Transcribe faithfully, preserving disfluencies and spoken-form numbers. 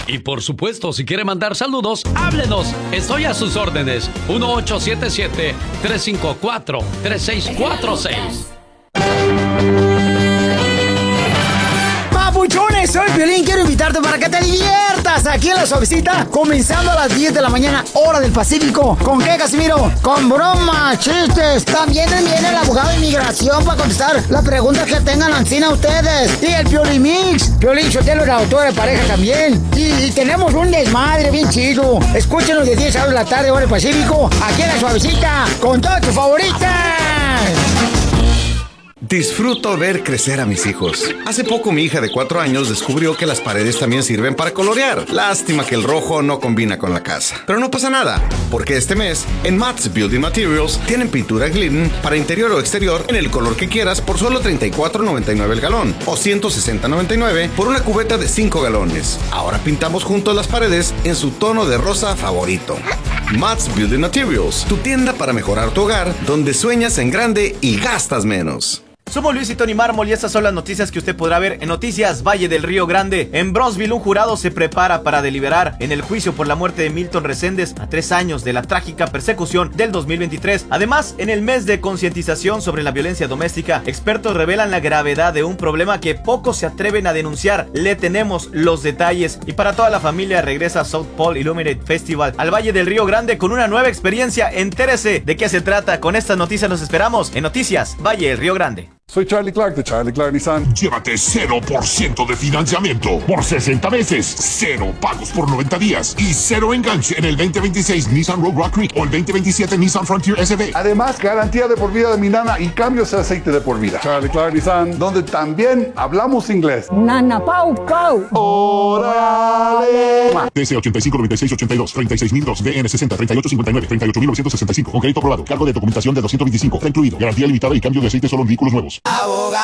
Y por supuesto, si quiere mandar saludos, háblenos. Estoy a sus órdenes. uno ocho siete siete, tres cinco cuatro, tres seis cuatro seis. Papuchones, soy Piolín. Quiero invitarte para que te diviertas aquí en La Suavecita, comenzando a las diez de la mañana, hora del Pacífico. ¿Con qué, Casimiro? Con bromas, chistes. También viene el abogado de inmigración para contestar las preguntas que tengan ancina ustedes. Y el Piolín Mix. Piolín Sotelo, el autor de pareja también. Y, y tenemos un desmadre bien chido. Escúchenos de diez a dos de la tarde, hora del Pacífico, aquí en La Suavecita, con todas tus favoritas. Disfruto ver crecer a mis hijos. Hace poco mi hija de cuatro años descubrió que las paredes también sirven para colorear. Lástima que el rojo no combina con la casa. Pero no pasa nada, porque este mes en Matt's Building Materials tienen pintura Glidden para interior o exterior en el color que quieras por solo treinta y cuatro noventa y nueve el galón o ciento sesenta noventa y nueve por una cubeta de cinco galones. Ahora pintamos juntos las paredes en su tono de rosa favorito. Matt's Building Materials, tu tienda para mejorar tu hogar, donde sueñas en grande y gastas menos. Somos Luis y Tony Mármol y estas son las noticias que usted podrá ver en Noticias Valle del Río Grande. En Bronzeville, un jurado se prepara para deliberar en el juicio por la muerte de Milton Reséndez a tres años de la trágica persecución del dos mil veintitrés. Además, en el mes de concientización sobre la violencia doméstica, expertos revelan la gravedad de un problema que pocos se atreven a denunciar. Le tenemos los detalles. Y para toda la familia regresa South Pole Illuminated Festival al Valle del Río Grande con una nueva experiencia. Entérese de qué se trata. Con estas noticias los esperamos en Noticias Valle del Río Grande. Soy Charlie Clark de Charlie Clark Nissan. Llévate cero por ciento de financiamiento por sesenta meses, cero pagos por noventa días y cero enganche en el veinte veintiséis Nissan Rogue Rock Creek o el veinte veintisiete Nissan Frontier S V. Además, garantía de por vida de mi nana y cambios de aceite de por vida. Charlie Clark Nissan, donde también hablamos inglés. Nana Pau Pau. ¡Órale! T C ochenta y cinco noventa y seis ochenta y dos, treinta y seis mil dos, V N sesenta, treinta y ocho cincuenta y nueve, treinta y ocho mil novecientos sesenta y cinco. Con crédito aprobado. Cargo de documentación de doscientos veinticinco. Está incluido. Garantía limitada y cambio de aceite solo en vehículos nuevos. Abogado.